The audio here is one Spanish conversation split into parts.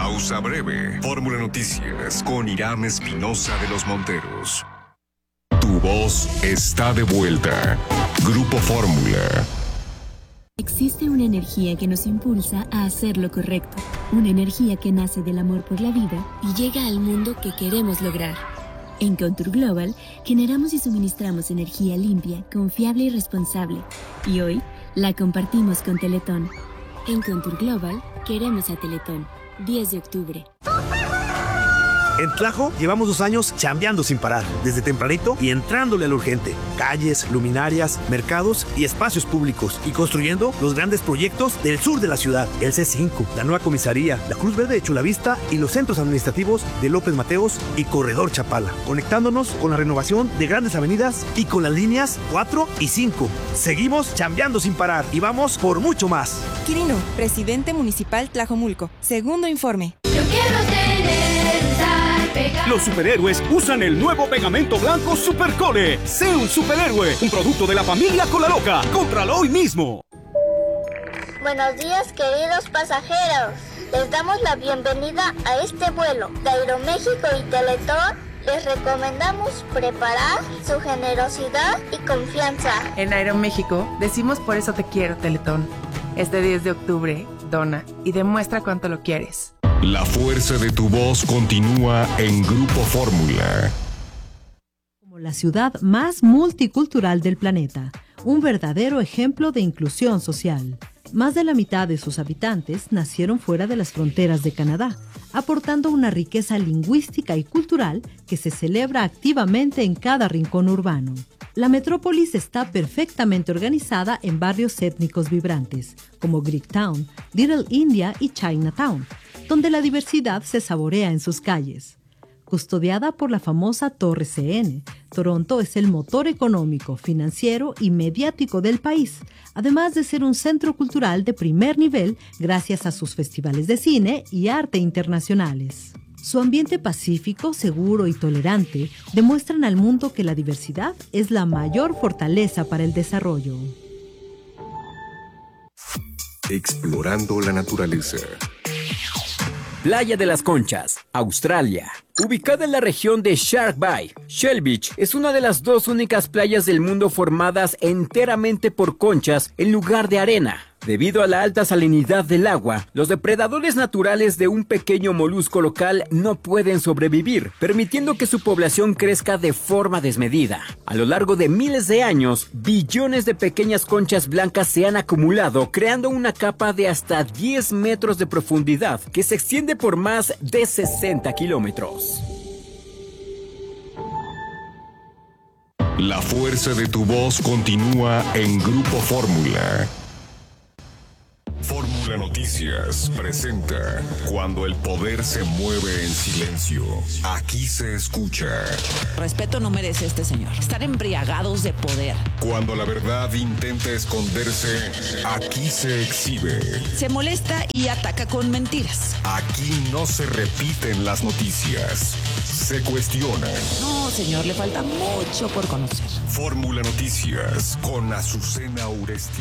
Pausa breve. Fórmula Noticias con Irán Espinosa de los Monteros. Tu voz está de vuelta. Grupo Fórmula. Existe una energía que nos impulsa a hacer lo correcto. Una energía que nace del amor por la vida y llega al mundo que queremos lograr. En Contour Global generamos y suministramos energía limpia, confiable y responsable. Y hoy la compartimos con Teletón. En Contour Global queremos a Teletón. 10 de octubre. En Tlajo llevamos 2 años chambeando sin parar, desde tempranito y entrándole a lo urgente. Calles, luminarias, mercados y espacios públicos. Y construyendo los grandes proyectos del sur de la ciudad. El C5, la nueva comisaría, la Cruz Verde de Chulavista y los centros administrativos de López Mateos y Corredor Chapala. Conectándonos con la renovación de grandes avenidas y con las líneas 4 y 5. Seguimos chambeando sin parar y vamos por mucho más. Quirino, presidente municipal Tlajomulco. Segundo informe. Yo quiero tener. Los superhéroes usan el nuevo pegamento blanco Supercole. Sé un superhéroe, un producto de la familia Cola Loca. Cómpralo hoy mismo. Buenos días, queridos pasajeros. Les damos la bienvenida a este vuelo de Aeroméxico y Teletón. Les recomendamos preparar su generosidad y confianza. En Aeroméxico decimos por eso te quiero, Teletón. Este 10 de octubre, dona y demuestra cuánto lo quieres. La fuerza de tu voz continúa en Grupo Fórmula. Como la ciudad más multicultural del planeta, un verdadero ejemplo de inclusión social. Más de la mitad de sus habitantes nacieron fuera de las fronteras de Canadá, aportando una riqueza lingüística y cultural que se celebra activamente en cada rincón urbano. La metrópolis está perfectamente organizada en barrios étnicos vibrantes, como Greektown, Little India y Chinatown, donde la diversidad se saborea en sus calles. Custodiada por la famosa Torre CN, Toronto es el motor económico, financiero y mediático del país, además de ser un centro cultural de primer nivel gracias a sus festivales de cine y arte internacionales. Su ambiente pacífico, seguro y tolerante demuestran al mundo que la diversidad es la mayor fortaleza para el desarrollo. Explorando la naturaleza. Playa de las Conchas, Australia. Ubicada en la región de Shark Bay, Shell Beach es una de las 2 únicas playas del mundo formadas enteramente por conchas en lugar de arena. Debido a la alta salinidad del agua, los depredadores naturales de un pequeño molusco local no pueden sobrevivir, permitiendo que su población crezca de forma desmedida. A lo largo de miles de años, billones de pequeñas conchas blancas se han acumulado, creando una capa de hasta 10 metros de profundidad que se extiende por más de 60 kilómetros. La fuerza de tu voz continúa en Grupo Fórmula. Fórmula Noticias presenta Cuando el poder se mueve en silencio. Aquí se escucha. Respeto no merece este señor. Están embriagados de poder. Cuando la verdad intenta esconderse, aquí se exhibe. Se molesta y ataca con mentiras. Aquí no se repiten las noticias. Se cuestionan. No, señor, le falta mucho por conocer. Fórmula Noticias con Azucena Uresti.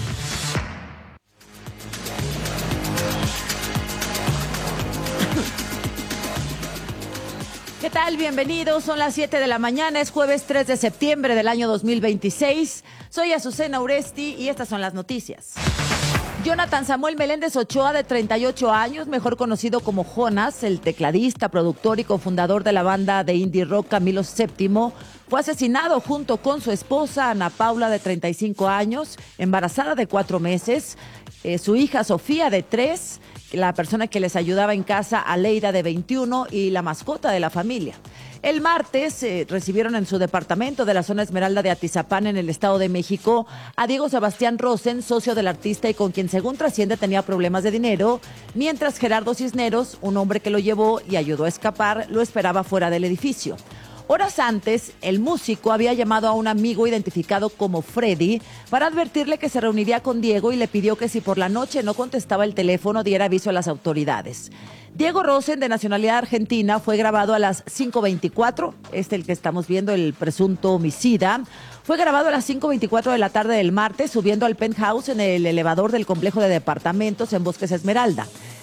¿Qué tal? Bienvenidos, son las 7 de la mañana, es jueves 3 de septiembre del año 2026. Soy Azucena Uresti y estas son las noticias. Jonathan Samuel Meléndez Ochoa, de 38 años, mejor conocido como Jonas, el tecladista, productor y cofundador de la banda de indie rock Camilo VII, fue asesinado junto con su esposa Ana Paula, de 35 años, embarazada de 4 meses, su hija Sofía, de 3, la persona que les ayudaba en casa, Aleida, de 21, y la mascota de la familia. El martes recibieron en su departamento de la zona Esmeralda de Atizapán, en el Estado de México, a Diego Sebastián Rosen, socio del artista y con quien, según trasciende, tenía problemas de dinero, mientras Gerardo Cisneros, un hombre que lo llevó y ayudó a escapar, lo esperaba fuera del edificio. Horas antes, el músico había llamado a un amigo identificado como Freddy para advertirle que se reuniría con Diego y le pidió que si por la noche no contestaba el teléfono diera aviso a las autoridades. Diego Rosen, de nacionalidad argentina, fue grabado a las 5:24, el que estamos viendo, el presunto homicida, fue grabado a las 5:24 de la tarde del martes subiendo al penthouse en el elevador del complejo de departamentos en Bosques Esmeralda.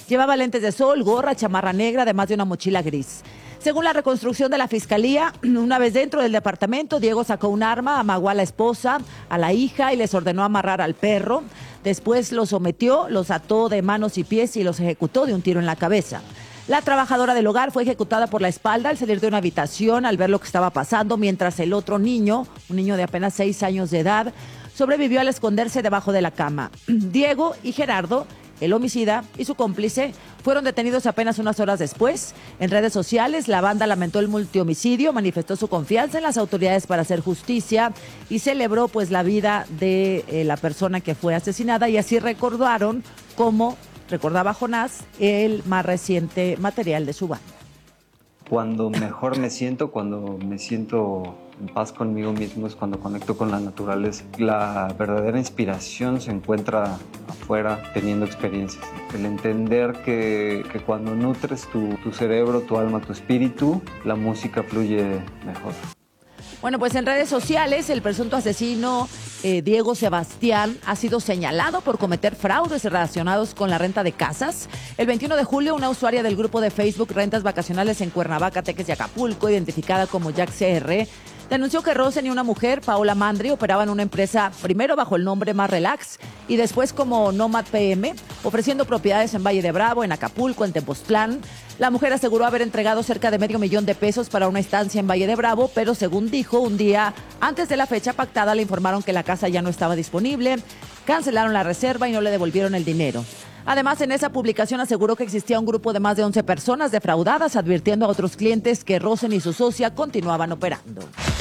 Llevaba lentes de sol, gorra, chamarra negra, además de una mochila gris. Según la reconstrucción de la fiscalía, una vez dentro del departamento, Diego sacó un arma, amagó a la esposa, a la hija y les ordenó amarrar al perro. Después los sometió, los ató de manos y pies y los ejecutó de un tiro en la cabeza. La trabajadora del hogar fue ejecutada por la espalda al salir de una habitación al ver lo que estaba pasando, mientras el otro niño, un niño de apenas 6 años de edad, sobrevivió al esconderse debajo de la cama. Diego y Gerardo, el homicida y su cómplice, fueron detenidos apenas unas horas después. En redes sociales, la banda lamentó el multihomicidio, manifestó su confianza en las autoridades para hacer justicia y celebró pues la vida de la persona que fue asesinada, y así recordaron cómo recordaba Jonás el más reciente material de su banda. Cuando mejor me siento, cuando me siento en paz conmigo mismo, es cuando conecto con la naturaleza. La verdadera inspiración se encuentra afuera, teniendo experiencias. El entender que cuando nutres tu cerebro, tu alma, tu espíritu, la música fluye mejor. Bueno, pues en redes sociales, el presunto asesino Diego Sebastián ha sido señalado por cometer fraudes relacionados con la renta de casas. El 21 de julio, una usuaria del grupo de Facebook Rentas Vacacionales en Cuernavaca, Teques y Acapulco, identificada como Jack CR, denunció que Rosen y una mujer, Paola Mandri, operaban una empresa primero bajo el nombre Más Relax y después como Nomad PM, ofreciendo propiedades en Valle de Bravo, en Acapulco, en Tepoztlán. La mujer aseguró haber entregado cerca de $500,000 para una estancia en Valle de Bravo, pero según dijo, un día antes de la fecha pactada le informaron que la casa ya no estaba disponible, cancelaron la reserva y no le devolvieron el dinero. Además, en esa publicación aseguró que existía un grupo de más de 11 personas defraudadas, advirtiendo a otros clientes que Rosen y su socia continuaban operando.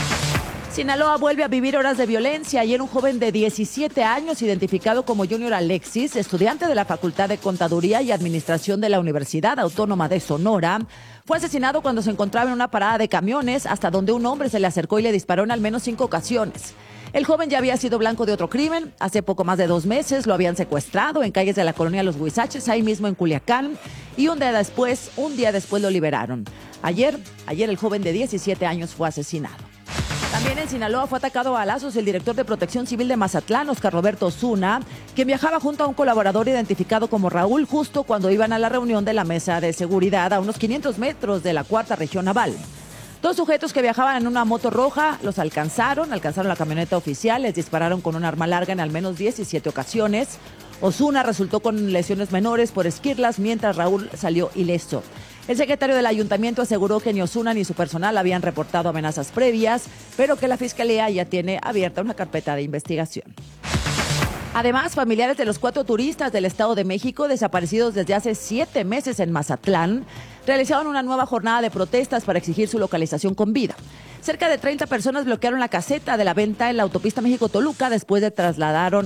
Sinaloa vuelve a vivir horas de violencia. Ayer un joven de 17 años, identificado como Junior Alexis, estudiante de la Facultad de Contaduría y Administración de la Universidad Autónoma de Sonora, fue asesinado cuando se encontraba en una parada de camiones, hasta donde un hombre se le acercó y le disparó en al menos 5 ocasiones. El joven ya había sido blanco de otro crimen. Hace poco más de 2 meses lo habían secuestrado en calles de la colonia Los Huizaches, ahí mismo en Culiacán, y un día después lo liberaron. Ayer el joven de 17 años fue asesinado. También en Sinaloa fue atacado a balazos el director de Protección Civil de Mazatlán, Oscar Roberto Osuna, quien viajaba junto a un colaborador identificado como Raúl justo cuando iban a la reunión de la mesa de seguridad a unos 500 metros de la 4ª Región Naval. 2 sujetos que viajaban en una moto roja los alcanzaron la camioneta oficial, les dispararon con un arma larga en al menos 17 ocasiones. Osuna resultó con lesiones menores por esquirlas, mientras Raúl salió ileso. El secretario del ayuntamiento aseguró que ni Osuna ni su personal habían reportado amenazas previas, pero que la fiscalía ya tiene abierta una carpeta de investigación. Además, familiares de los 4 turistas del Estado de México desaparecidos desde hace 7 meses en Mazatlán realizaron una nueva jornada de protestas para exigir su localización con vida. Cerca de 30 personas bloquearon la caseta de la venta en la autopista México-Toluca después de trasladaron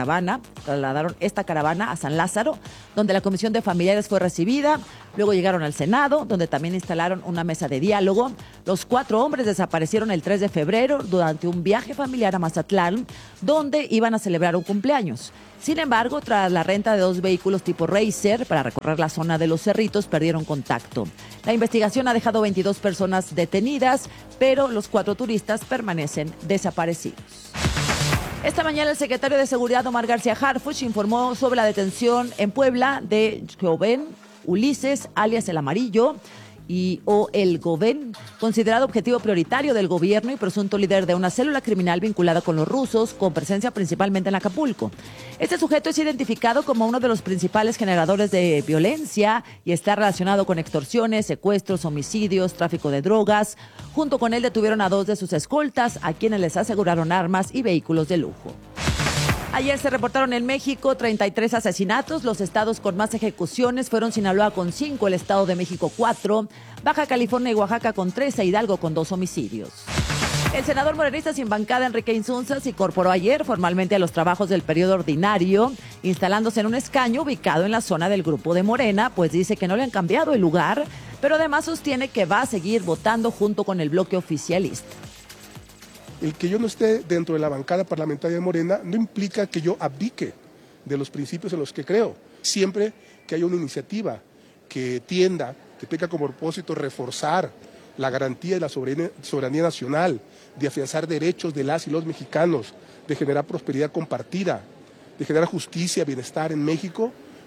esta caravana a San Lázaro, donde la comisión de familiares fue recibida. Luego llegaron al Senado, donde también instalaron una mesa de diálogo. Los 4 hombres desaparecieron el 3 de febrero durante un viaje familiar a Mazatlán, donde iban a celebrar un cumpleaños. Sin embargo, tras la renta de 2 vehículos tipo Racer para recorrer la zona de Los Cerritos, perdieron contacto. La investigación ha dejado 22 personas detenidas, pero los 4 turistas permanecen desaparecidos. Esta mañana el secretario de Seguridad, Omar García Harfuch, informó sobre la detención en Puebla de Joven Ulises, alias El Amarillo, o El Goven, considerado objetivo prioritario del gobierno y presunto líder de una célula criminal vinculada con los rusos, con presencia principalmente en Acapulco. Este sujeto es identificado como uno de los principales generadores de violencia y está relacionado con extorsiones, secuestros, homicidios, tráfico de drogas. Junto con él detuvieron a 2 de sus escoltas, a quienes les aseguraron armas y vehículos de lujo. Ayer se reportaron en México 33 asesinatos. Los estados con más ejecuciones fueron Sinaloa con 5, el Estado de México 4, Baja California y Oaxaca con 3 e Hidalgo con 2 homicidios. El senador morenista sin bancada, Enrique Insunza, se incorporó ayer formalmente a los trabajos del periodo ordinario, instalándose en un escaño ubicado en la zona del grupo de Morena, pues dice que no le han cambiado el lugar, pero además sostiene que va a seguir votando junto con el bloque oficialista. El que yo no esté dentro de la bancada parlamentaria de Morena no implica que yo abdique de los principios en los que creo. Siempre que haya una iniciativa que tenga como propósito reforzar la garantía de la soberanía nacional, de afianzar derechos de las y los mexicanos, de generar prosperidad compartida, de generar justicia, bienestar en México,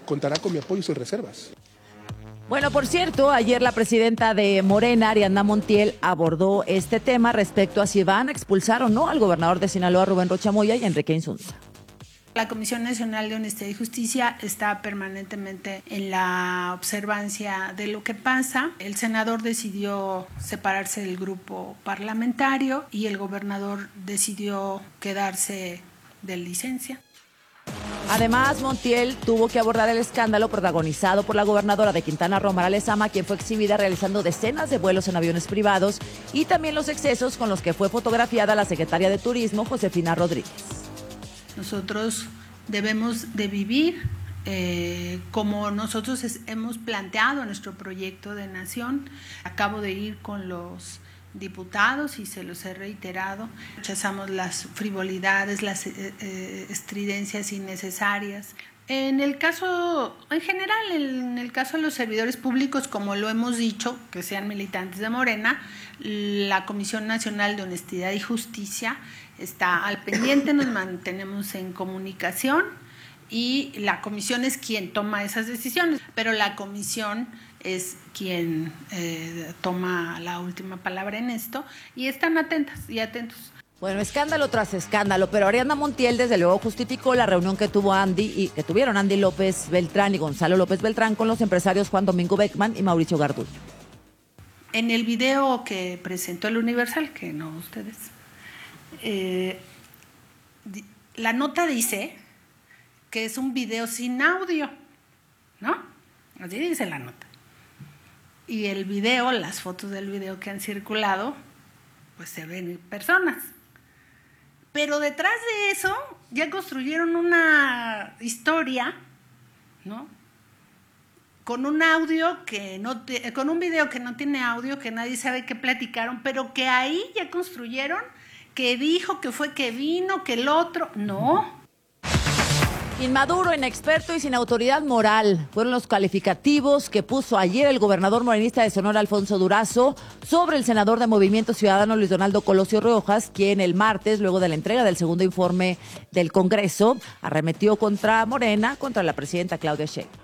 contará con mi apoyo sin reservas. Bueno, por cierto, ayer la presidenta de Morena, Ariadna Montiel, abordó este tema respecto a si van a expulsar o no al gobernador de Sinaloa, Rubén Rocha Moya, y Enrique Insunza. La Comisión Nacional de Honestidad y Justicia está permanentemente en la observancia de lo que pasa. El senador decidió separarse del grupo parlamentario y el gobernador decidió quedarse de licencia. Además, Montiel tuvo que abordar el escándalo protagonizado por la gobernadora de Quintana Roo, Mara Lezama, quien fue exhibida realizando decenas de vuelos en aviones privados, y también los excesos con los que fue fotografiada la secretaria de Turismo, Josefina Rodríguez. Nosotros debemos de vivir como nosotros hemos planteado nuestro proyecto de nación. Acabo de ir con los diputados y se los he reiterado. Rechazamos las frivolidades, las estridencias innecesarias. En el caso de los servidores públicos, como lo hemos dicho, que sean militantes de Morena, la Comisión Nacional de Honestidad y Justicia está al pendiente, nos mantenemos en comunicación y la comisión es quien toma esas decisiones, pero la comisión es quien toma la última palabra en esto y están atentas y atentos. Bueno, escándalo tras escándalo, pero Ariadna Montiel desde luego justificó la reunión que tuvieron Andy López Beltrán y Gonzalo López Beltrán con los empresarios Juan Domingo Beckman y Mauricio Garduño. En el video que presentó el Universal, que no ustedes, la nota dice que es un video sin audio, ¿no? Así dice la nota. Y el video, las fotos del video que han circulado, pues se ven personas. Pero detrás de eso ya construyeron una historia, ¿no? Con un audio con un video que no tiene audio, que nadie sabe qué platicaron, pero que ahí ya construyeron que dijo, que fue que vino, que el otro, no. Inmaduro, inexperto y sin autoridad moral fueron los calificativos que puso ayer el gobernador morenista de Sonora, Alfonso Durazo, sobre el senador de Movimiento Ciudadano, Luis Donaldo Colosio Riojas, quien el martes, luego de la entrega del segundo informe del Congreso, arremetió contra Morena, contra la presidenta Claudia Sheinbaum.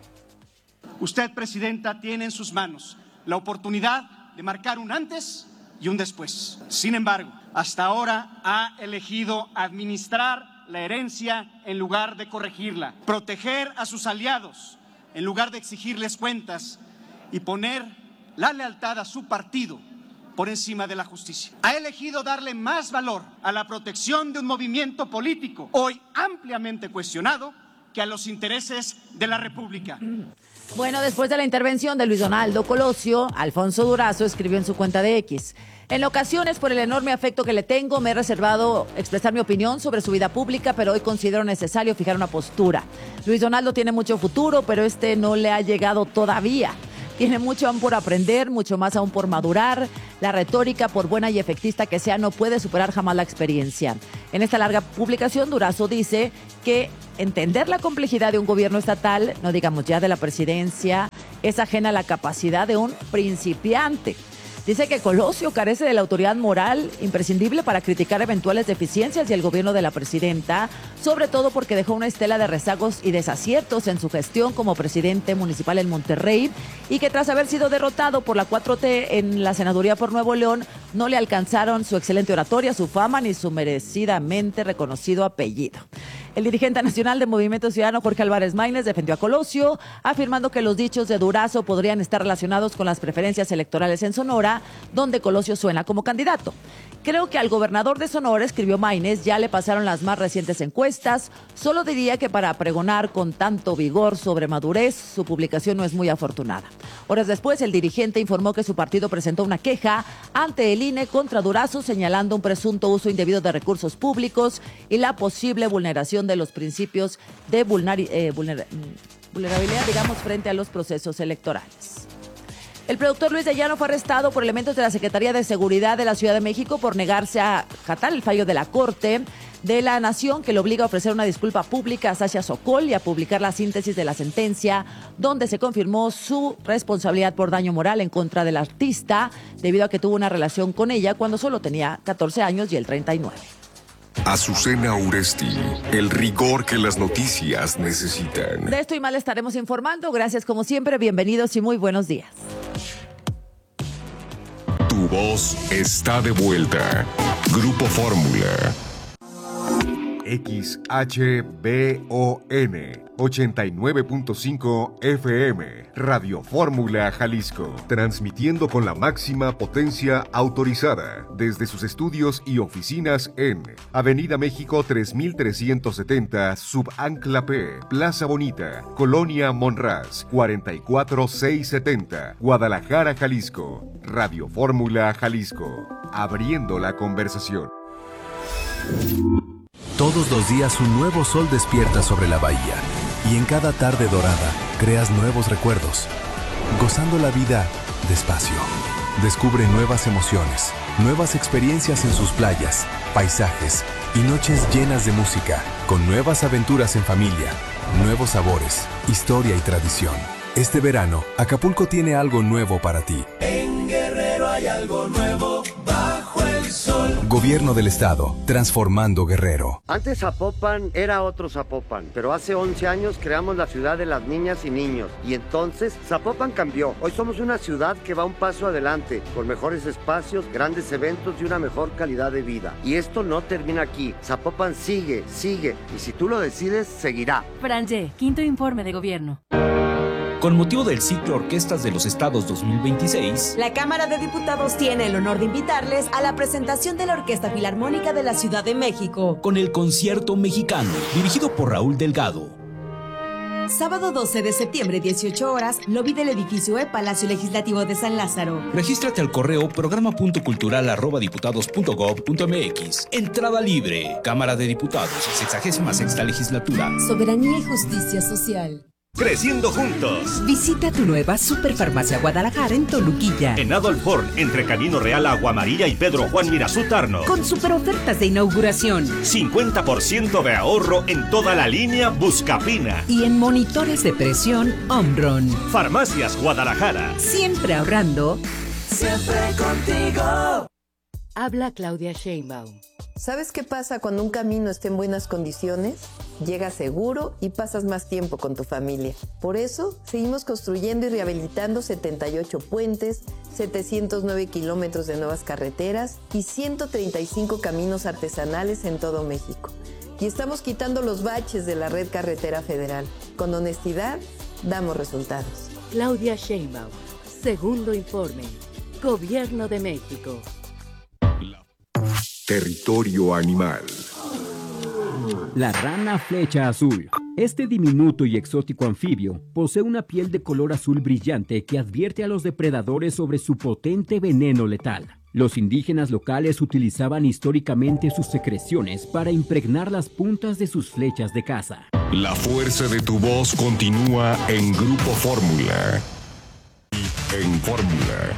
Usted, presidenta, tiene en sus manos la oportunidad de marcar un antes y un después. Sin embargo, hasta ahora ha elegido administrar la herencia en lugar de corregirla, proteger a sus aliados en lugar de exigirles cuentas y poner la lealtad a su partido por encima de la justicia. Ha elegido darle más valor a la protección de un movimiento político hoy ampliamente cuestionado que a los intereses de la República. Bueno, después de la intervención de Luis Donaldo Colosio, Alfonso Durazo escribió en su cuenta de X: en ocasiones, por el enorme afecto que le tengo, me he reservado expresar mi opinión sobre su vida pública, pero hoy considero necesario fijar una postura. Luis Donaldo tiene mucho futuro, pero no le ha llegado todavía. Tiene mucho aún por aprender, mucho más aún por madurar. La retórica, por buena y efectista que sea, no puede superar jamás la experiencia. En esta larga publicación, Durazo dice que entender la complejidad de un gobierno estatal, no digamos ya de la presidencia, es ajena a la capacidad de un principiante. Dice que Colosio carece de la autoridad moral imprescindible para criticar eventuales deficiencias del gobierno de la presidenta, sobre todo porque dejó una estela de rezagos y desaciertos en su gestión como presidente municipal en Monterrey, y que tras haber sido derrotado por la 4T en la senaduría por Nuevo León, no le alcanzaron su excelente oratoria, su fama ni su merecidamente reconocido apellido. El dirigente nacional de Movimiento Ciudadano, Jorge Álvarez Maínez, defendió a Colosio, afirmando que los dichos de Durazo podrían estar relacionados con las preferencias electorales en Sonora, donde Colosio suena como candidato. Creo que al gobernador de Sonora, escribió Maínez, ya le pasaron las más recientes encuestas. Solo diría que para pregonar con tanto vigor sobre madurez, su publicación no es muy afortunada. Horas después, el dirigente informó que su partido presentó una queja ante el INE contra Durazo, señalando un presunto uso indebido de recursos públicos y la posible vulneración de los principios de vulnerabilidad, digamos, frente a los procesos electorales. El productor Luis de Llano fue arrestado por elementos de la Secretaría de Seguridad de la Ciudad de México por negarse a acatar el fallo de la Corte de la Nación, que le obliga a ofrecer una disculpa pública a Sasha Sokol y a publicar la síntesis de la sentencia, donde se confirmó su responsabilidad por daño moral en contra del artista, debido a que tuvo una relación con ella cuando solo tenía 14 años y él 39. Azucena Uresti, el rigor que las noticias necesitan. De esto y más le estaremos informando. Gracias como siempre, bienvenidos y muy buenos días. Tu voz está de vuelta. Grupo Fórmula. XHBON 89.5 FM, Radio Fórmula Jalisco, transmitiendo con la máxima potencia autorizada desde sus estudios y oficinas en Avenida México 3370, Subancla P, Plaza Bonita, Colonia Monraz, 44670, Guadalajara, Jalisco. Radio Fórmula Jalisco, abriendo la conversación. Todos los días un nuevo sol despierta sobre la bahía y en cada tarde dorada creas nuevos recuerdos, gozando la vida despacio. Descubre nuevas emociones, nuevas experiencias en sus playas, paisajes y noches llenas de música, con nuevas aventuras en familia, nuevos sabores, historia y tradición. Este verano, Acapulco tiene algo nuevo para ti. En Guerrero hay algo nuevo bajo el sol. Gobierno del Estado, transformando Guerrero. Antes Zapopan era otro Zapopan, pero hace 11 años creamos la ciudad de las niñas y niños. Y entonces Zapopan cambió. Hoy somos una ciudad que va un paso adelante, con mejores espacios, grandes eventos y una mejor calidad de vida. Y esto no termina aquí. Zapopan sigue, y si tú lo decides, seguirá. Franje, quinto informe de gobierno. Con motivo del ciclo Orquestas de los Estados 2026, la Cámara de Diputados tiene el honor de invitarles a la presentación de la Orquesta Filarmónica de la Ciudad de México, con el Concierto Mexicano, dirigido por Raúl Delgado. Sábado 12 de septiembre, 18 horas, lobby del edificio E, Palacio Legislativo de San Lázaro. Regístrate al correo programa.cultural@diputados.gov.mx. Entrada libre. Cámara de Diputados, 66ª Legislatura. Soberanía y justicia social. Creciendo juntos. Visita tu nueva Superfarmacia Guadalajara en Toluquilla. En Adolf Horn, entre Camino Real, Agua Amarilla y Pedro Juan Mirazú Tarno. Con super ofertas de inauguración. 50% de ahorro en toda la línea Buscapina. Y en monitores de presión Omron. Farmacias Guadalajara. Siempre ahorrando. Siempre contigo. Habla Claudia Sheinbaum. ¿Sabes qué pasa cuando un camino está en buenas condiciones? Llegas seguro y pasas más tiempo con tu familia. Por eso, seguimos construyendo y rehabilitando 78 puentes, 709 kilómetros de nuevas carreteras y 135 caminos artesanales en todo México. Y estamos quitando los baches de la red carretera federal. Con honestidad, damos resultados. Claudia Sheinbaum, segundo informe. Gobierno de México. Territorio animal. La rana flecha azul. Este diminuto y exótico anfibio posee una piel de color azul brillante que advierte a los depredadores sobre su potente veneno letal. Los indígenas locales utilizaban históricamente sus secreciones para impregnar las puntas de sus flechas de caza. La fuerza de tu voz continúa en Grupo Fórmula. En Fórmula.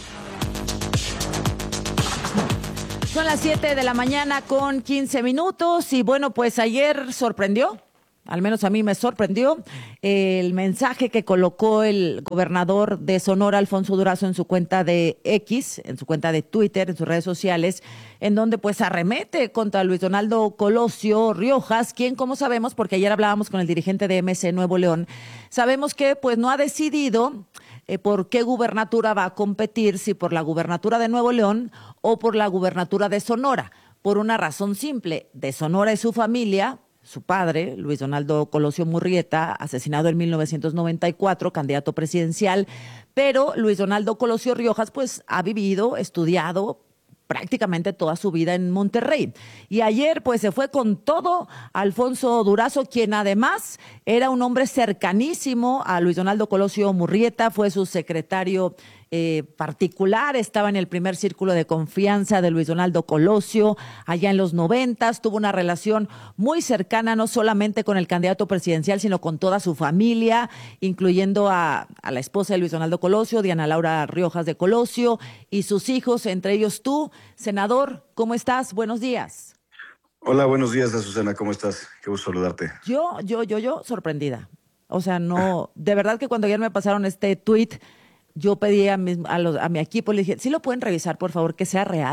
Son las 7 de la mañana con 15 minutos y bueno, pues ayer sorprendió, al menos a mí me sorprendió, el mensaje que colocó el gobernador de Sonora, Alfonso Durazo, en su cuenta de X, en su cuenta de Twitter, en sus redes sociales, en donde pues arremete contra Luis Donaldo Colosio Riojas, quien, como sabemos, porque ayer hablábamos con el dirigente de MC Nuevo León, sabemos que pues no ha decidido por qué gubernatura va a competir, si por la gubernatura de Nuevo León o por la gubernatura de Sonora, por una razón simple: de Sonora es su familia, su padre, Luis Donaldo Colosio Murrieta, asesinado en 1994, candidato presidencial, pero Luis Donaldo Colosio Riojas pues ha vivido, estudiado prácticamente toda su vida en Monterrey. Y ayer pues se fue con todo Alfonso Durazo, quien además era un hombre cercanísimo a Luis Donaldo Colosio Murrieta, fue su secretario particular, estaba en el primer círculo de confianza de Luis Donaldo Colosio allá en los 90s, tuvo una relación muy cercana no solamente con el candidato presidencial, sino con toda su familia, incluyendo a la esposa de Luis Donaldo Colosio, Diana Laura Riojas de Colosio, y sus hijos, entre ellos tú. Senador, ¿cómo estás? Buenos días. Hola, buenos días, Azucena, ¿cómo estás? Qué gusto saludarte. Yo, sorprendida. O sea, no, de verdad que cuando ayer me pasaron este tuit, yo pedí a mi equipo, le dije, ¿sí lo pueden revisar, por favor, que sea real?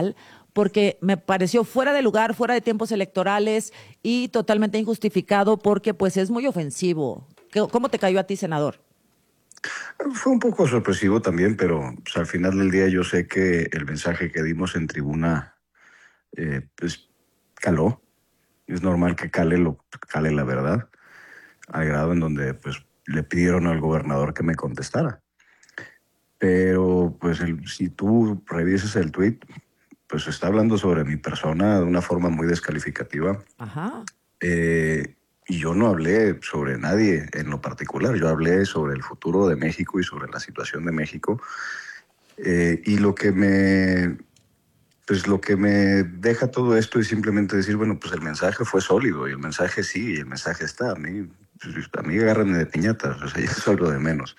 porque me pareció fuera de lugar, fuera de tiempos electorales y totalmente injustificado porque pues es muy ofensivo. ¿Cómo te cayó a ti, senador? Fue un poco sorpresivo también, pero pues, al final del día yo sé que el mensaje que dimos en tribuna pues caló. Es normal que cale la verdad, al grado en donde pues le pidieron al gobernador que me contestara. Pero pues si tú revisas el tuit, pues está hablando sobre mi persona de una forma muy descalificativa. Ajá. Y yo no hablé sobre nadie en lo particular, yo hablé sobre el futuro de México y sobre la situación de México. Y lo que me deja todo esto es simplemente decir, bueno, pues el mensaje fue sólido y el mensaje sí, y el mensaje está. A mí agárrenme de piñatas, o sea, ya soy lo de menos.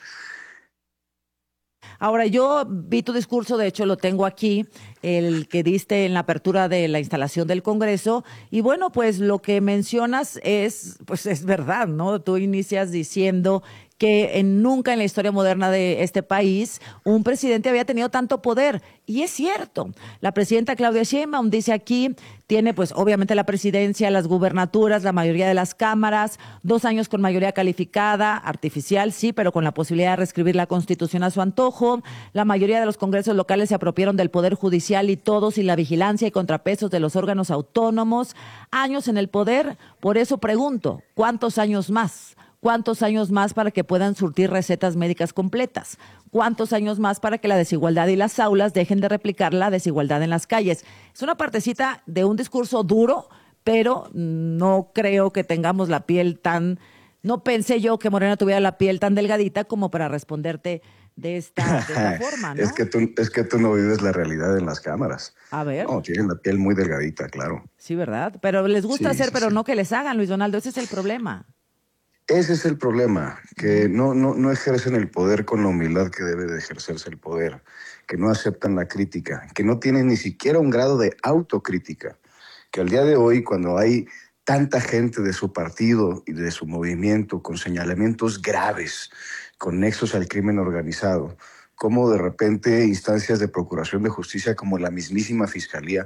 Ahora, yo vi tu discurso, de hecho lo tengo aquí, el que diste en la apertura de la instalación del Congreso, y bueno, pues lo que mencionas es verdad, ¿no? Tú inicias diciendo que nunca en la historia moderna de este país un presidente había tenido tanto poder. Y es cierto. La presidenta Claudia Sheinbaum dice aquí, tiene pues obviamente la presidencia, las gubernaturas, la mayoría de las cámaras, 2 años con mayoría calificada, artificial, sí, pero con la posibilidad de reescribir la Constitución a su antojo. La mayoría de los congresos locales se apropiaron del Poder Judicial y todos, y la vigilancia y contrapesos de los órganos autónomos. Años en el poder. Por eso pregunto, ¿cuántos años más? ¿Cuántos años más para que puedan surtir recetas médicas completas? ¿Cuántos años más para que la desigualdad y las aulas dejen de replicar la desigualdad en las calles? Es una partecita de un discurso duro, pero no creo que tengamos la piel tan... No pensé yo que Morena tuviera la piel tan delgadita como para responderte de esta forma, ¿no? Es que tú no vives la realidad en las cámaras. A ver. No, tienen la piel muy delgadita, claro. Sí, ¿verdad? Pero les gusta hacer, pero no que les hagan, Luis Donaldo. Ese es el problema. Ese es el problema, que no ejercen el poder con la humildad que debe de ejercerse el poder, que no aceptan la crítica, que no tienen ni siquiera un grado de autocrítica, que al día de hoy, cuando hay tanta gente de su partido y de su movimiento con señalamientos graves, con nexos al crimen organizado, como de repente instancias de procuración de justicia como la mismísima Fiscalía,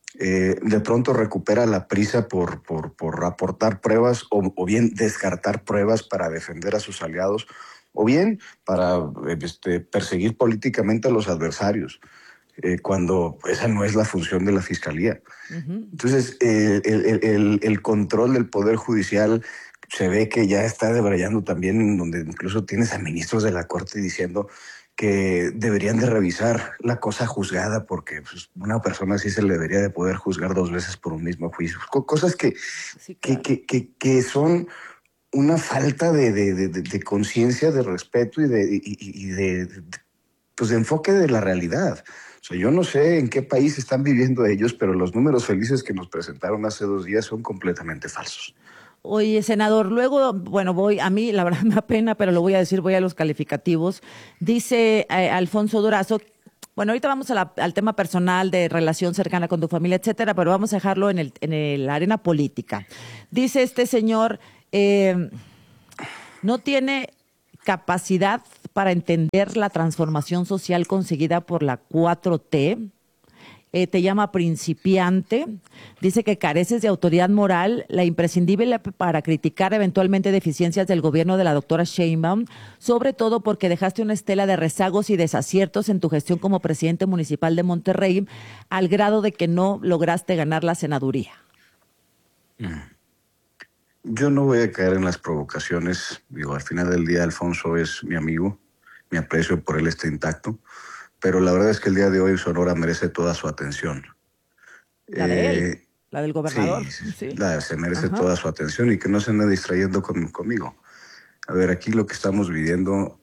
de pronto recupera la prisa por aportar pruebas o bien descartar pruebas para defender a sus aliados o bien para perseguir políticamente a los adversarios, cuando esa no es la función de la Fiscalía. Uh-huh. Entonces, el control del Poder Judicial se ve que ya está debrayando también, donde incluso tienes a ministros de la Corte diciendo que deberían de revisar la cosa juzgada, porque pues, una persona así se le debería de poder juzgar 2 veces por un mismo juicio. Cosas que son una falta de conciencia, de respeto y de enfoque de la realidad. O sea, yo no sé en qué país están viviendo ellos, pero los números felices que nos presentaron hace 2 días son completamente falsos. Oye, senador, luego, bueno, a mí la verdad me da pena, pero lo voy a decir, voy a los calificativos. Dice Alfonso Durazo, bueno, ahorita vamos al tema personal de relación cercana con tu familia, etcétera, pero vamos a dejarlo en la arena política. Dice este señor, no tiene capacidad para entender la transformación social conseguida por la 4T. Te llama principiante, dice que careces de autoridad moral, la imprescindible para criticar eventualmente deficiencias del gobierno de la doctora Sheinbaum, sobre todo porque dejaste una estela de rezagos y desaciertos en tu gestión como presidente municipal de Monterrey, al grado de que no lograste ganar la senaduría. Yo no voy a caer en las provocaciones. Digo, al final del día Alfonso es mi amigo, mi aprecio por él está intacto. Pero la verdad es que el día de hoy Sonora merece toda su atención. ¿La de él? ¿La del gobernador? Sí. Se merece toda su atención y que no se ande distrayendo conmigo. A ver, aquí lo que estamos viviendo,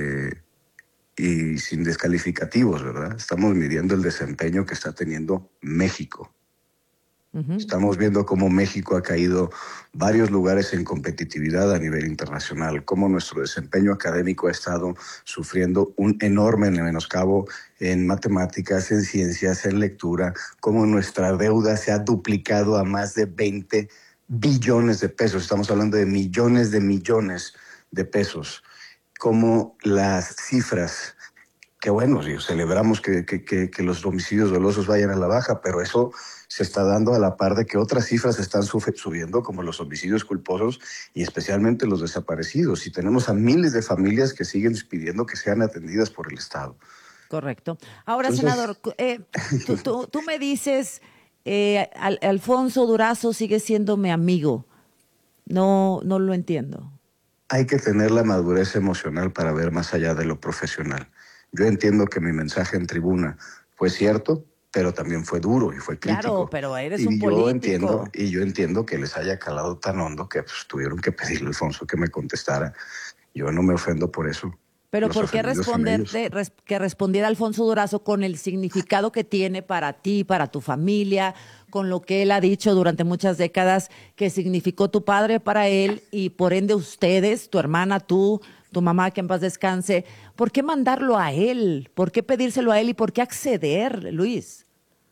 y sin descalificativos, ¿verdad? Estamos midiendo el desempeño que está teniendo México. Uh-huh. Estamos viendo cómo México ha caído varios lugares en competitividad a nivel internacional, cómo nuestro desempeño académico ha estado sufriendo un enorme menoscabo en matemáticas, en ciencias, en lectura, cómo nuestra deuda se ha duplicado a más de 20 billones de pesos. Estamos hablando de millones de pesos, cómo las cifras qué bueno, sí, celebramos que los homicidios dolosos vayan a la baja, pero eso se está dando a la par de que otras cifras están subiendo, como los homicidios culposos y especialmente los desaparecidos. Y tenemos a miles de familias que siguen pidiendo que sean atendidas por el Estado. Correcto. Ahora, Entonces, senador, tú me dices, Alfonso Durazo sigue siendo mi amigo. No lo entiendo. hay que tener la madurez emocional para ver más allá de lo profesional. Yo entiendo que mi mensaje en tribuna fue cierto, pero también fue duro y fue crítico. Claro, pero eres un político. Yo entiendo que les haya calado tan hondo que pues, tuvieron que pedirle a Alfonso que me contestara. Yo no me ofendo por eso. Pero Los ¿por qué ofendidos son ellos. que respondiera Alfonso Durazo con el significado que tiene para ti, para tu familia, con lo que él ha dicho durante muchas décadas que significó tu padre para él y por ende ustedes, tu hermana, tú, tu mamá, que en paz descanse? ¿Por qué mandarlo a él? ¿Por qué pedírselo a él y por qué acceder, Luis?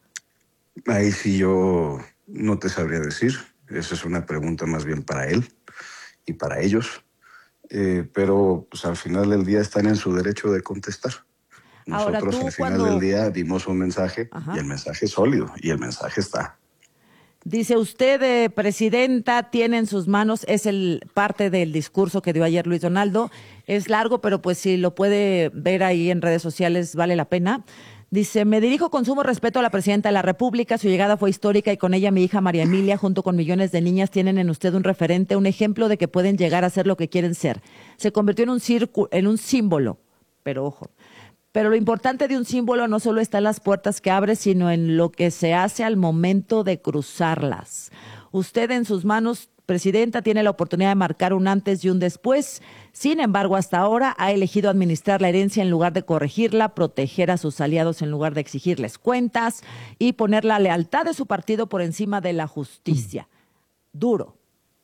Ahí sí yo no te sabría decir. Esa es una pregunta más bien para él y para ellos. Pero pues, al final del día están en su derecho de contestar. Nosotros al final del día dimos un mensaje y el mensaje es sólido y el mensaje está. Dice usted, presidenta, tiene en sus manos, es parte del discurso que dio ayer Luis Donaldo. Es largo, pero pues si lo puede ver ahí en redes sociales vale la pena. Dice, me dirijo con sumo respeto a la presidenta de la República, su llegada fue histórica y con ella mi hija María Emilia, junto con millones de niñas, tienen en usted un referente, un ejemplo de que pueden llegar a ser lo que quieren ser. Se convirtió en un símbolo, pero ojo, pero lo importante de un símbolo no solo está en las puertas que abre, sino en lo que se hace al momento de cruzarlas. Usted en sus manos, presidenta, tiene la oportunidad de marcar un antes y un después. Sin embargo, hasta ahora ha elegido administrar la herencia en lugar de corregirla, proteger a sus aliados en lugar de exigirles cuentas y poner la lealtad de su partido por encima de la justicia. Duro.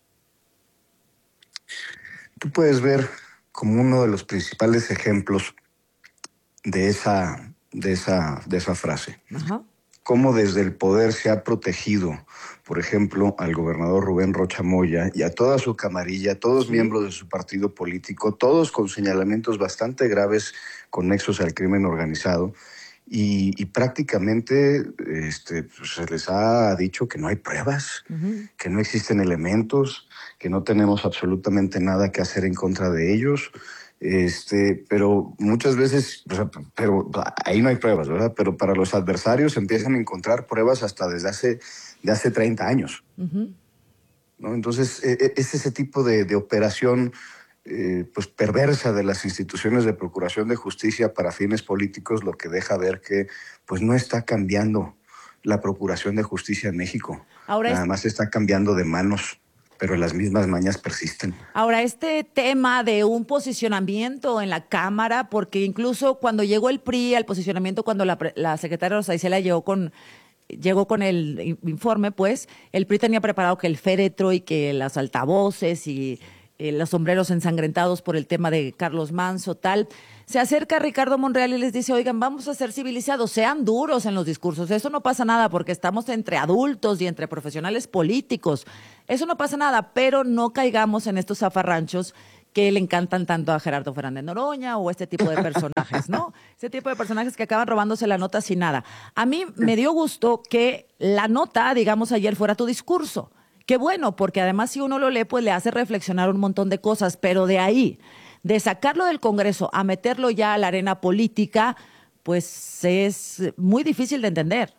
Tú puedes ver como uno de los principales ejemplos de esa frase. Ajá. Cómo desde el poder se ha protegido, por ejemplo, al gobernador Rubén Rocha Moya y a toda su camarilla, todos miembros de su partido político, todos con señalamientos bastante graves con nexos al crimen organizado, y prácticamente se les ha dicho que no hay pruebas, que no existen elementos, que no tenemos absolutamente nada que hacer en contra de ellos. Pero muchas veces, pero ahí no hay pruebas, ¿verdad? Pero para los adversarios empiezan a encontrar pruebas hasta desde hace 30 años. ¿No? Entonces, es ese tipo de operación pues perversa de las instituciones de procuración de justicia para fines políticos lo que deja ver que pues no está cambiando la procuración de justicia en México. Nada más está cambiando de manos, pero las mismas mañas persisten. Ahora, este tema de un posicionamiento en la Cámara, porque incluso cuando llegó el PRI al posicionamiento, cuando la secretaria Rosa Isela llegó con el informe, pues, el PRI tenía preparado que el féretro y que las altavoces y los sombreros ensangrentados por el tema de Carlos Manso, tal. Se acerca Ricardo Monreal y les dice, oigan, vamos a ser civilizados, sean duros en los discursos, eso no pasa nada porque estamos entre adultos y entre profesionales políticos, eso no pasa nada, pero no caigamos en estos zafarranchos que le encantan tanto a Gerardo Fernández Noroña o este tipo de personajes, ¿no? Ese tipo de personajes que acaban robándose la nota sin nada. A mí me dio gusto que la nota, digamos, ayer fuera tu discurso. Qué bueno, porque además si uno lo lee, pues le hace reflexionar un montón de cosas, pero de ahí, de sacarlo del Congreso a meterlo ya a la arena política, pues es muy difícil de entender.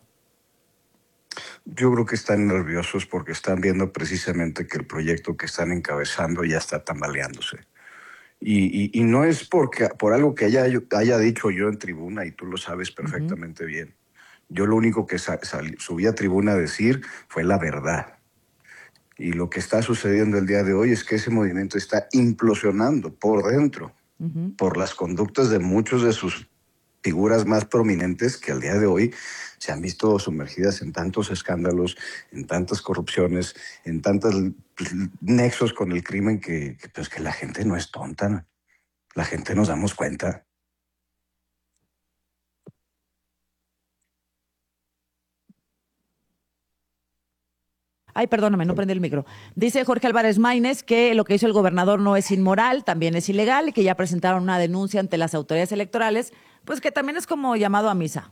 Yo creo que están nerviosos porque están viendo precisamente que el proyecto que están encabezando ya está tambaleándose. Y no es por algo que haya dicho yo en tribuna, y tú lo sabes perfectamente bien. Yo lo único que subí a tribuna a decir fue la verdad. Y lo que está sucediendo el día de hoy es que ese movimiento está implosionando por dentro, por las conductas de muchos de sus figuras más prominentes que al día de hoy se han visto sumergidas en tantos escándalos, en tantas corrupciones, en tantos nexos con el crimen que la gente no es tonta. La gente nos damos cuenta. Ay, perdóname, no prendí el micro. Dice Jorge Álvarez Maínez que lo que hizo el gobernador no es inmoral, también es ilegal y que ya presentaron una denuncia ante las autoridades electorales, pues que también es como llamado a misa.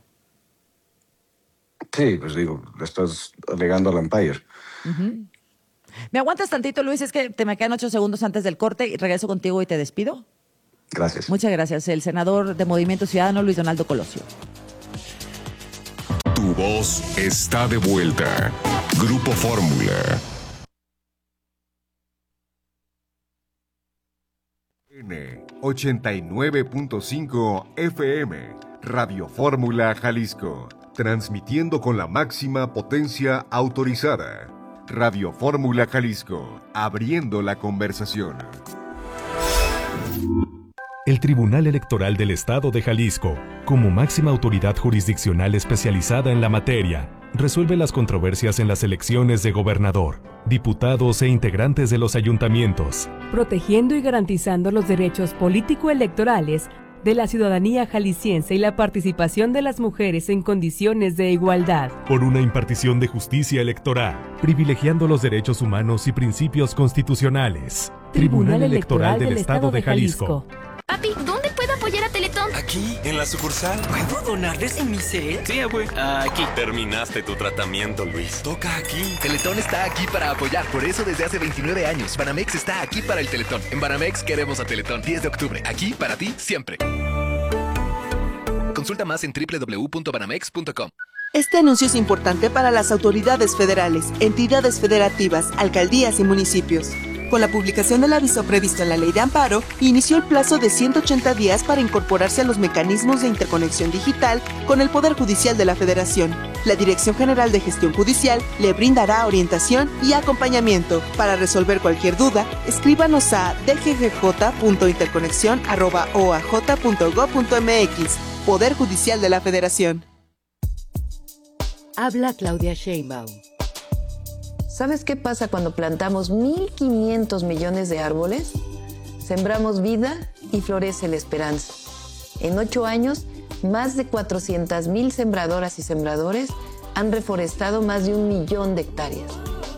Sí, pues digo, estás alegando al Empire. Uh-huh. ¿Me aguantas tantito, Luis? Es que te me quedan 8 segundos antes del corte y regreso contigo y te despido. Gracias. Muchas gracias. El senador de Movimiento Ciudadano, Luis Donaldo Colosio. Tu voz está de vuelta. Grupo Fórmula. 89.5 FM, Radio Fórmula Jalisco, transmitiendo con la máxima potencia autorizada. Radio Fórmula Jalisco, abriendo la conversación. El Tribunal Electoral del Estado de Jalisco, como máxima autoridad jurisdiccional especializada en la materia, resuelve las controversias en las elecciones de gobernador, diputados e integrantes de los ayuntamientos, protegiendo y garantizando los derechos político-electorales de la ciudadanía jalisciense y la participación de las mujeres en condiciones de igualdad. Por una impartición de justicia electoral, privilegiando los derechos humanos y principios constitucionales. Tribunal Electoral del Estado de Jalisco. Papi, ¿dónde puedo apoyar a Teletón? Aquí, en la sucursal. ¿Puedo donar desde mi cel? Sí, abue. Aquí. Terminaste tu tratamiento, Luis. Toca aquí. Teletón está aquí para apoyar. Por eso desde hace 29 años, Banamex está aquí para el Teletón. En Banamex queremos a Teletón. 10 de octubre. Aquí para ti, siempre. Consulta más en www.banamex.com. Este anuncio es importante para las autoridades federales, entidades federativas, alcaldías y municipios. Con la publicación del aviso previsto en la Ley de Amparo, inició el plazo de 180 días para incorporarse a los mecanismos de interconexión digital con el Poder Judicial de la Federación. La Dirección General de Gestión Judicial le brindará orientación y acompañamiento. Para resolver cualquier duda, escríbanos a dggj.interconexión@oaj.gov.mx. Poder Judicial de la Federación. Habla Claudia Sheinbaum. ¿Sabes qué pasa cuando plantamos 1.500 millones de árboles? Sembramos vida y florece la esperanza. En 8 años, más de 400,000 sembradoras y sembradores han reforestado más de 1 millón de hectáreas.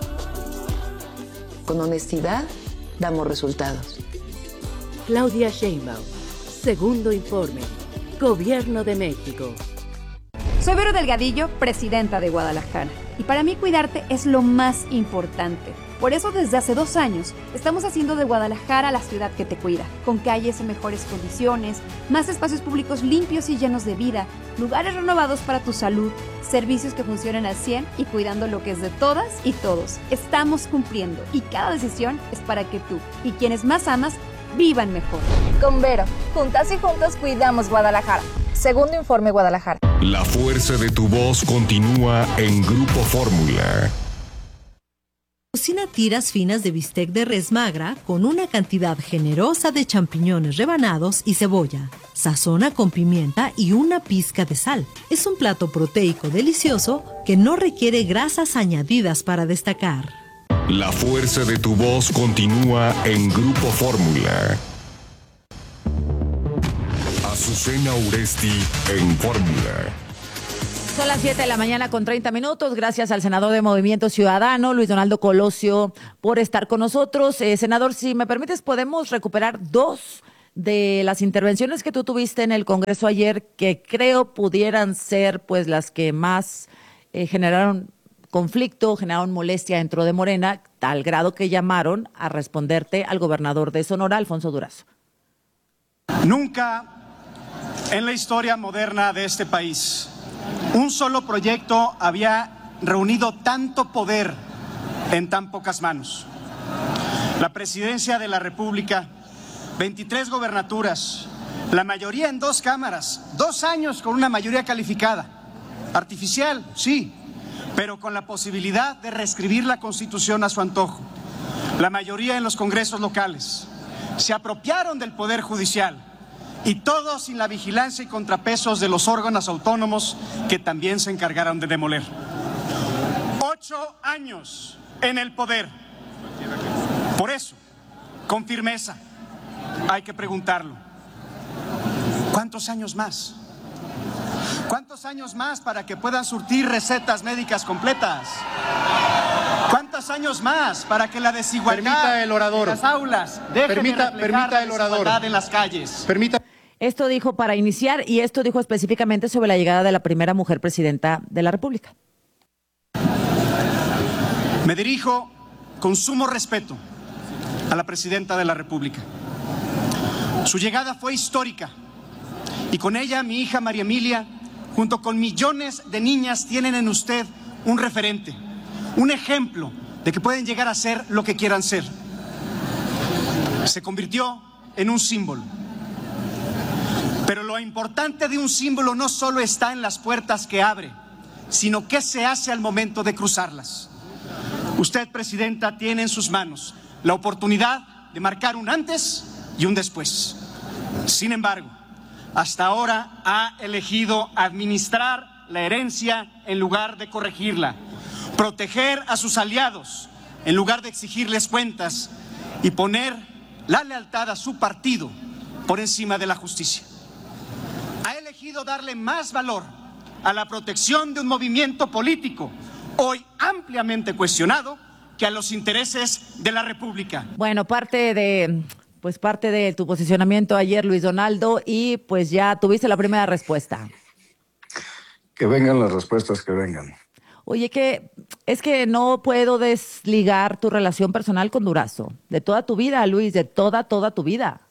Con honestidad, damos resultados. Claudia Sheinbaum. Segundo informe. Gobierno de México. Soy Vero Delgadillo, presidenta de Guadalajara. Y para mí cuidarte es lo más importante. Por eso desde hace 2 años estamos haciendo de Guadalajara la ciudad que te cuida, con calles en mejores condiciones, más espacios públicos limpios y llenos de vida, lugares renovados para tu salud, servicios que funcionen al 100 y cuidando lo que es de todas y todos. Estamos cumpliendo y cada decisión es para que tú y quienes más amas vivan mejor. Con Vero, juntas y juntos cuidamos Guadalajara. Segundo informe Guadalajara. La fuerza de tu voz continúa en Grupo Fórmula. Cocina tiras finas de bistec de res magra con una cantidad generosa de champiñones rebanados y cebolla. Sazona con pimienta y una pizca de sal. Es un plato proteico delicioso que no requiere grasas añadidas para destacar. La fuerza de tu voz continúa en Grupo Fórmula. Azucena Uresti en Fórmula. Son las 7 de la mañana con 30 minutos. Gracias al senador de Movimiento Ciudadano, Luis Donaldo Colosio, por estar con nosotros. Senador, si me permites, podemos recuperar 2 de las intervenciones que tú tuviste en el Congreso ayer, que creo pudieran ser pues las que más generaron conflicto, generaron molestia dentro de Morena, tal grado que llamaron a responderte al gobernador de Sonora, Alfonso Durazo. Nunca en la historia moderna de este país un solo proyecto había reunido tanto poder en tan pocas manos. La presidencia de la República, 23 gobernaturas, la mayoría en 2 cámaras, 2 años con una mayoría calificada, artificial, sí, pero con la posibilidad de reescribir la Constitución a su antojo. La mayoría en los congresos locales. Se apropiaron del Poder Judicial. Y todo sin la vigilancia y contrapesos de los órganos autónomos que también se encargaron de demoler. 8 años en el poder. Por eso, con firmeza, hay que preguntarlo. ¿Cuántos años más? ¿Cuántos años más para que puedan surtir recetas médicas completas? ¿Cuántas ¿Cuántos años más para que la desigualdad Permita el orador. en las aulas deje de reflejar permita el la orador. desigualdad en las calles? Esto dijo para iniciar y esto dijo específicamente sobre la llegada de la primera mujer presidenta de la República. Me dirijo con sumo respeto a la presidenta de la República. Su llegada fue histórica y con ella mi hija María Emilia, junto con millones de niñas, tienen en usted un referente, un ejemplo de que pueden llegar a ser lo que quieran ser. Se convirtió en un símbolo. Pero lo importante de un símbolo no solo está en las puertas que abre, sino qué se hace al momento de cruzarlas. Usted, presidenta, tiene en sus manos la oportunidad de marcar un antes y un después. Sin embargo, hasta ahora ha elegido administrar la herencia en lugar de corregirla, proteger a sus aliados en lugar de exigirles cuentas y poner la lealtad a su partido por encima de la justicia. Ha elegido darle más valor a la protección de un movimiento político hoy ampliamente cuestionado que a los intereses de la República. Bueno, parte de tu posicionamiento ayer, Luis Donaldo, y pues ya tuviste la primera respuesta. Que vengan las respuestas que vengan. Oye, es que no puedo desligar tu relación personal con Durazo, de toda tu vida, Luis, de toda tu vida.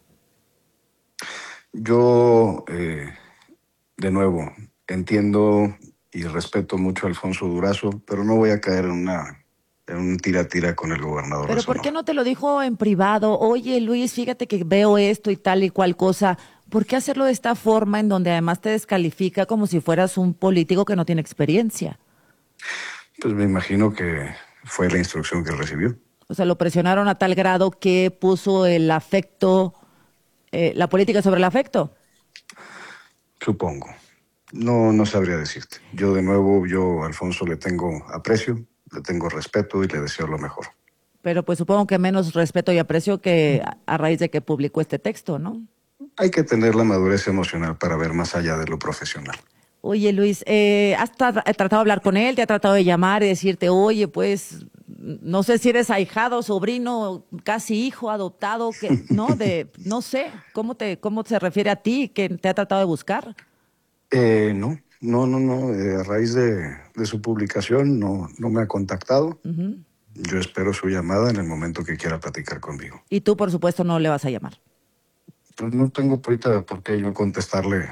Yo, de nuevo, entiendo y respeto mucho a Alfonso Durazo, pero no voy a caer en un tira-tira con el gobernador. ¿Pero por qué no te lo dijo en privado? Oye, Luis, fíjate que veo esto y tal y cual cosa. ¿Por qué hacerlo de esta forma en donde además te descalifica como si fueras un político que no tiene experiencia? Pues me imagino que fue la instrucción que recibió. O sea, lo presionaron a tal grado que puso el afecto, la política sobre el afecto. Supongo. No sabría decirte. Yo, de nuevo, a Alfonso le tengo aprecio, le tengo respeto y le deseo lo mejor. Pero pues supongo que menos respeto y aprecio que a raíz de que publicó este texto, ¿no? Hay que tener la madurez emocional para ver más allá de lo profesional. Oye, Luis, ¿has tratado de hablar con él? ¿Te ha tratado de llamar y decirte, oye, pues, no sé si eres ahijado, sobrino, casi hijo, adoptado, no sé, ¿cómo se refiere a ti? ¿Que te ha tratado de buscar? No. A raíz de su publicación no me ha contactado. Uh-huh. Yo espero su llamada en el momento que quiera platicar conmigo. Y tú, por supuesto, no le vas a llamar. Pues no tengo ahorita por qué yo contestarle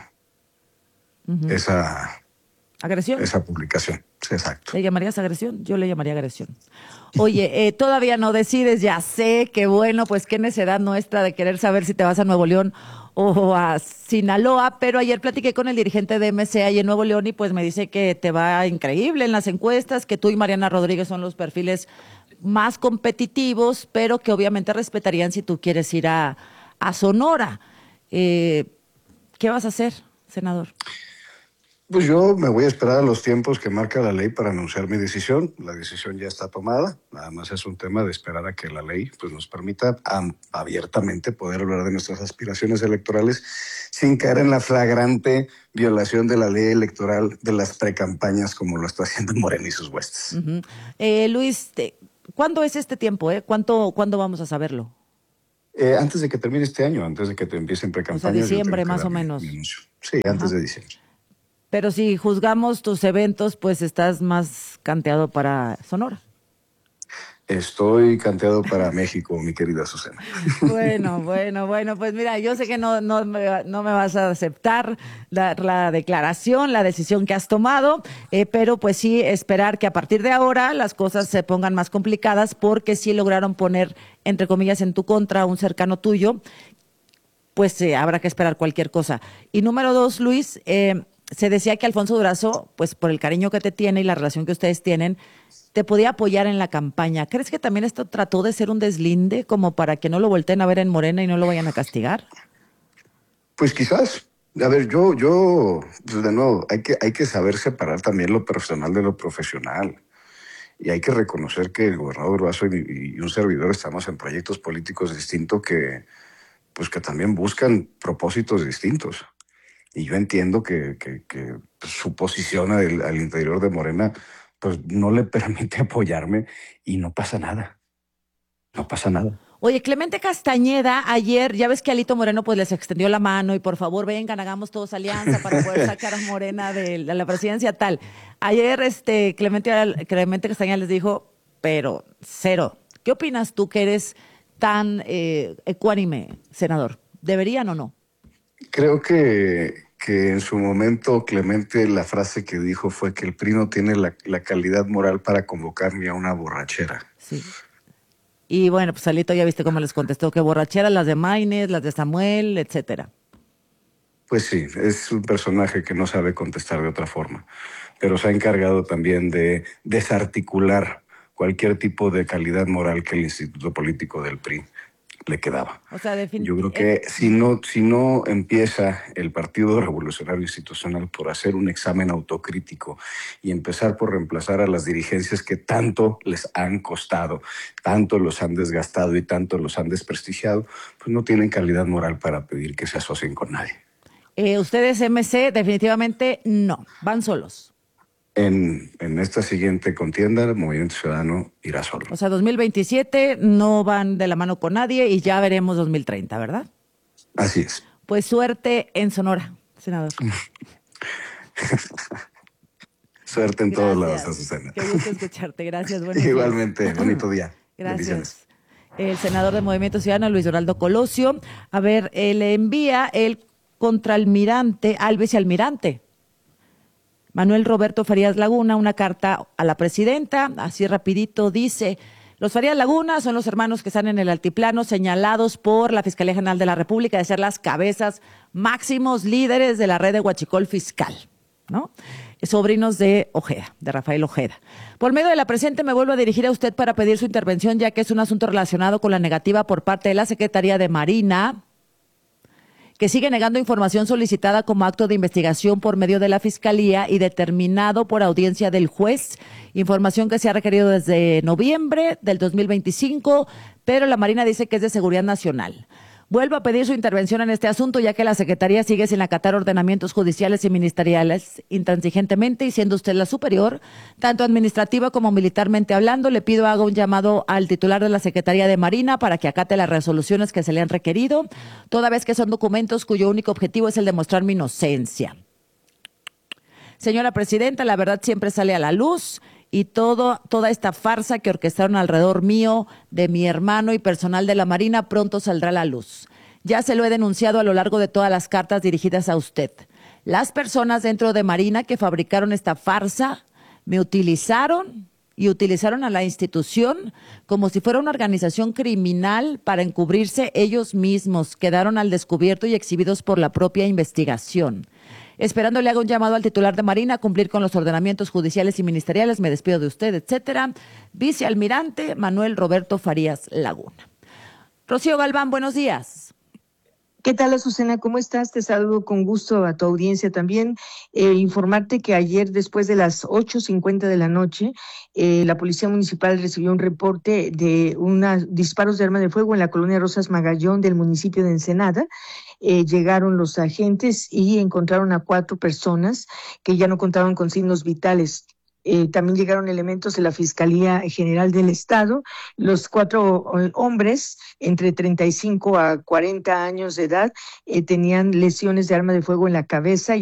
esa agresión. Esa publicación. Sí, exacto. ¿Le llamarías agresión? Yo le llamaría agresión. Oye, todavía no decides, ya sé que bueno, pues qué necedad nuestra de querer saber si te vas a Nuevo León o a Sinaloa, pero ayer platiqué con el dirigente de MC ahí en Nuevo León y pues me dice que te va increíble en las encuestas, que tú y Mariana Rodríguez son los perfiles más competitivos, pero que obviamente respetarían si tú quieres ir a Sonora. ¿Qué vas a hacer, senador? Pues yo me voy a esperar a los tiempos que marca la ley para anunciar mi decisión. La decisión ya está tomada. Nada más es un tema de esperar a que la ley pues, nos permita abiertamente poder hablar de nuestras aspiraciones electorales sin caer en la flagrante violación de la ley electoral de las precampañas como lo está haciendo Morena y sus huestes. Uh-huh. Luis, ¿cuándo es este tiempo? ¿Cuándo vamos a saberlo? Antes de que termine este año, antes de que te empiecen precampañas. O sea, diciembre más o menos. Sí, antes de diciembre. Pero si juzgamos tus eventos, pues estás más canteado para Sonora. Estoy canteado para México, mi querida Susana. Bueno, pues mira, yo sé que no me vas a aceptar la declaración, la decisión que has tomado, pero pues sí esperar que a partir de ahora las cosas se pongan más complicadas porque sí lograron poner, entre comillas, en tu contra a un cercano tuyo, pues habrá que esperar cualquier cosa. Y número 2, Luis, se decía que Alfonso Durazo, pues por el cariño que te tiene y la relación que ustedes tienen, te podía apoyar en la campaña. ¿Crees que también esto trató de ser un deslinde como para que no lo volteen a ver en Morena y no lo vayan a castigar? Pues quizás. A ver, yo pues de nuevo, hay que saber separar también lo personal de lo profesional. Y hay que reconocer que el gobernador Durazo y un servidor estamos en proyectos políticos distintos que también buscan propósitos distintos. Y yo entiendo que su posición al interior de Morena pues no le permite apoyarme y no pasa nada. No pasa nada. Oye, Clemente Castañeda, ayer, ya ves que Alito Moreno pues les extendió la mano y por favor vengan, hagamos todos alianza para poder sacar a Morena de la presidencia tal. Ayer Clemente Castañeda les dijo, pero cero. ¿Qué opinas tú que eres tan ecuánime, senador? ¿Deberían o no? Creo que en su momento Clemente la frase que dijo fue que el PRI no tiene la calidad moral para convocarme a una borrachera. Sí. Y bueno, pues Alito ya viste cómo les contestó, que borracheras las de Maínez, las de Samuel, etcétera. Pues sí, es un personaje que no sabe contestar de otra forma, pero se ha encargado también de desarticular cualquier tipo de calidad moral que el Instituto Político del PRI le quedaba. O sea, yo creo que si no empieza el Partido Revolucionario Institucional por hacer un examen autocrítico y empezar por reemplazar a las dirigencias que tanto les han costado, tanto los han desgastado y tanto los han desprestigiado, pues no tienen calidad moral para pedir que se asocien con nadie. Ustedes MC definitivamente no, van solos. En esta siguiente contienda, el Movimiento Ciudadano irá solo. O sea, 2027 no van de la mano con nadie y ya veremos 2030, ¿verdad? Así es. Pues suerte en Sonora, senador. Suerte en todos lados, Azucena. Qué gusto escucharte, gracias. Igualmente, bonito día. Gracias. Bendiciones. El senador del Movimiento Ciudadano, Luis Donaldo Colosio. A ver, le envía el contraalmirante, al vicealmirante Manuel Roberto Farías Laguna una carta a la presidenta, así rapidito dice: los Farías Laguna son los hermanos que están en el altiplano señalados por la Fiscalía General de la República de ser las cabezas máximos líderes de la red de huachicol fiscal, ¿no? Sobrinos de Ojeda, de Rafael Ojeda. Por medio de la presente me vuelvo a dirigir a usted para pedir su intervención, ya que es un asunto relacionado con la negativa por parte de la Secretaría de Marina, que sigue negando información solicitada como acto de investigación por medio de la Fiscalía y determinado por audiencia del juez, información que se ha requerido desde noviembre del 2025, pero la Marina dice que es de seguridad nacional. Vuelvo a pedir su intervención en este asunto, ya que la Secretaría sigue sin acatar ordenamientos judiciales y ministeriales intransigentemente, y siendo usted la superior, tanto administrativa como militarmente hablando, le pido haga un llamado al titular de la Secretaría de Marina para que acate las resoluciones que se le han requerido, toda vez que son documentos cuyo único objetivo es el demostrar mi inocencia. Señora Presidenta, la verdad siempre sale a la luz, y toda esta farsa que orquestaron alrededor mío, de mi hermano y personal de la Marina pronto saldrá a la luz. Ya se lo he denunciado a lo largo de todas las cartas dirigidas a usted. Las personas dentro de Marina que fabricaron esta farsa me utilizaron y utilizaron a la institución como si fuera una organización criminal para encubrirse ellos mismos. Quedaron al descubierto y exhibidos por la propia investigación. Esperando le haga un llamado al titular de Marina a cumplir con los ordenamientos judiciales y ministeriales. Me despido de usted, etcétera. Vicealmirante Manuel Roberto Farías Laguna. Rocío Galván, buenos días. ¿Qué tal, Azucena? ¿Cómo estás? Te saludo con gusto a tu audiencia también. Informarte que ayer, después de las 8:50 de la noche, la Policía Municipal recibió un reporte de disparos de arma de fuego en la colonia Rosas Magallón del municipio de Ensenada. Llegaron los agentes y encontraron a 4 personas que ya no contaban con signos vitales. También llegaron elementos de la Fiscalía General del Estado. Los 4 hombres, entre 35 a 40 años de edad, tenían lesiones de arma de fuego en la cabeza.